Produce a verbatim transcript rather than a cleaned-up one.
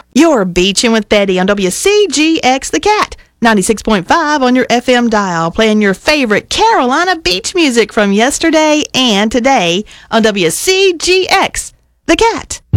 You're Beachin' with Betty on W C G X The Cat, ninety-six point five on your F M dial, playing your favorite Carolina beach music from yesterday and today on W C G X The Cat.